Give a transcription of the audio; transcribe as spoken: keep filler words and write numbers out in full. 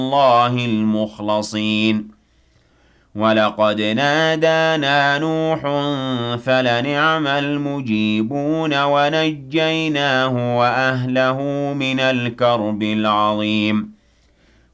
اللَّهِ الْمُخْلَصِينَ وَلَقَدْ نَادَانَا نُوحٌ فَلَنِعْمَ الْمُجِيبُونَ وَنَجَّيْنَاهُ وَأَهْلَهُ مِنَ الْكَرْبِ الْعَظِيمِ